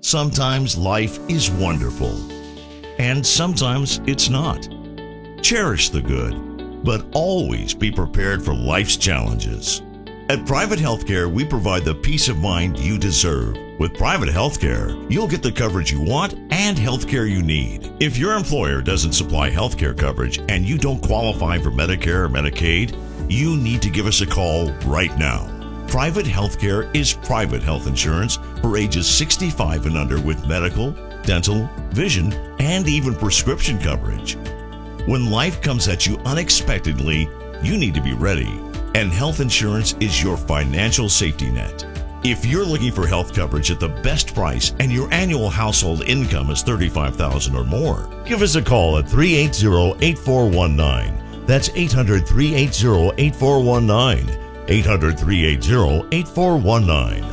Sometimes life is wonderful, and sometimes it's not. Cherish the good, but always be prepared for life's challenges. At Private Healthcare, we provide the peace of mind you deserve. With Private Healthcare, you'll get the coverage you want and healthcare you need. If your employer doesn't supply healthcare coverage and you don't qualify for Medicare or Medicaid, you need to give us a call right now. Private Healthcare is private health insurance for ages 65 and under with medical, dental, vision, and even prescription coverage. When life comes at you unexpectedly, you need to be ready, and health insurance is your financial safety net. If you're looking for health coverage at the best price and your annual household income is $35,000 or more, give us a call at 380-8419. That's 800-380-8419. 800-380-8419.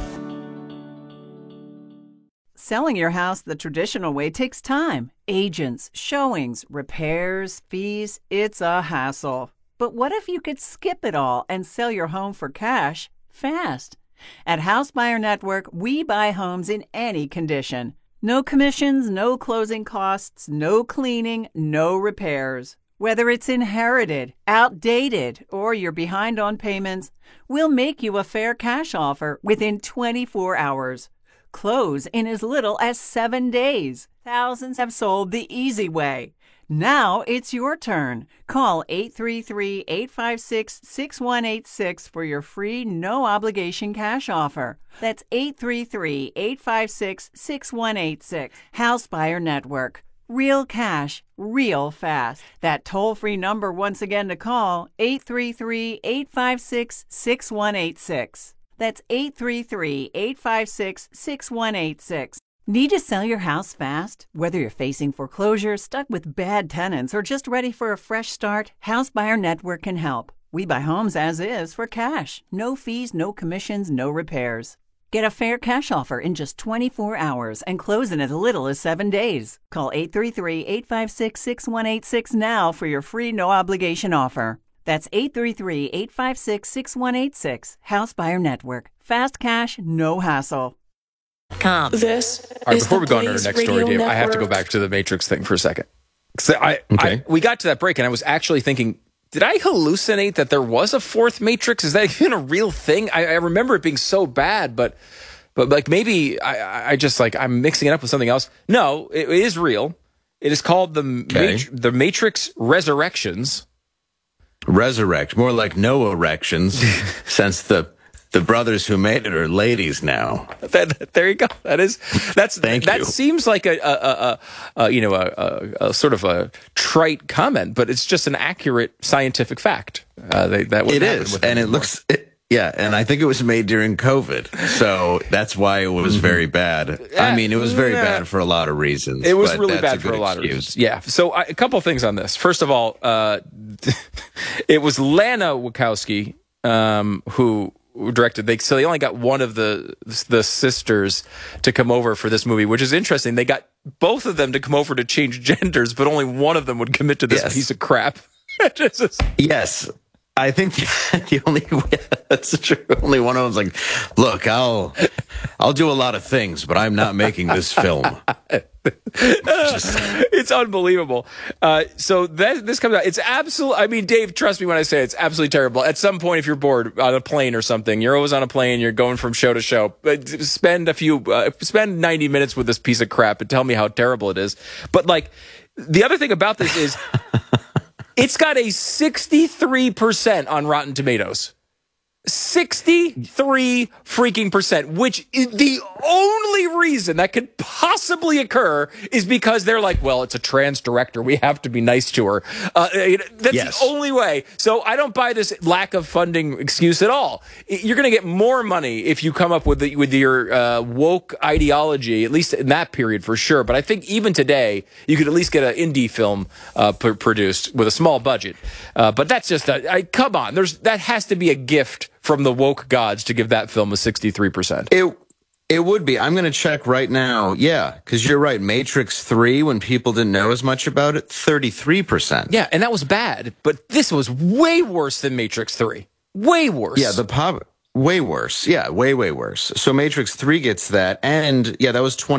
Selling your house the traditional way takes time. Agents, showings, repairs, fees, it's a hassle. But what if you could skip it all and sell your home for cash fast? At House Buyer Network, we buy homes in any condition. No commissions, no closing costs, no cleaning, no repairs. Whether it's inherited, outdated, or you're behind on payments, we'll make you a fair cash offer within 24 hours. Close in as little as 7 days. Thousands have sold the easy way. Now it's your turn. Call 833-856-6186 for your free, no-obligation cash offer. That's 833-856-6186. House Buyer Network. Real cash, real fast. That toll-free number once again to call, 833-856-6186. That's 833-856-6186. Need to sell your house fast? Whether you're facing foreclosure, stuck with bad tenants, or just ready for a fresh start, House Buyer Network can help. We buy homes as is for cash. No fees, no commissions, no repairs. Get a fair cash offer in just 24 hours and close in as little as 7 days. Call 833-856-6186 now for your free no-obligation offer. That's 833-856-6186. House Buyer Network. Fast cash, no hassle. This All right, before we go on to our Blaze next story, Radio Dave, I have to go Network. back to the Matrix thing for a second. So Okay. we got to that break, and I was actually thinking, did I hallucinate that there was a fourth Matrix? Is that even a real thing? I remember it being so bad, but like maybe I just like I'm mixing it up with something else. No, it is real. It is called the Matrix Resurrections. Resurrect, more like no erections, since the brothers who made it are ladies now. There you go. Thank you. That seems like a sort of a trite comment, but it's just an accurate scientific fact. It is, and it looks. And I think it was made during COVID, so that's why it was very bad. I mean, it was very bad for a lot of reasons. It was but really that's bad a for good a lot of excuse. reasons. Yeah. So a couple of things on this. First of all, it was Lana Wachowski who directed. So they only got one of the sisters to come over for this movie, which is interesting. They got both of them to come over to change genders, but only one of them would commit to this piece of crap. Yes. I think the only that's true. Only one of them's like, look, I'll do a lot of things, but I'm not making this film. It's unbelievable. So this comes out. It's absolute. I mean, Dave, trust me when I say it's absolutely terrible. At some point, if you're bored on a plane or something, you're always on a plane, you're going from show to show. Spend 90 minutes with this piece of crap and tell me how terrible it is. But like, the other thing about this is. It's got a 63% on Rotten Tomatoes. 63 freaking percent, which is the only reason that could possibly occur is because they're like, well, it's a trans director. We have to be nice to her. That's the only way. So I don't buy this lack of funding excuse at all. You're going to get more money if you come up with your woke ideology, at least in that period for sure. But I think even today, you could at least get an indie film produced with a small budget. But that's just come on. That has to be a gift from the woke gods to give that film a 63%. It would be. I'm going to check right now. Yeah, because you're right. Matrix 3, when people didn't know as much about it, 33%. Yeah, and that was bad. But this was way worse than Matrix 3. Way worse. Yeah, way worse. Yeah, way worse. So Matrix 3 gets that. And yeah, that was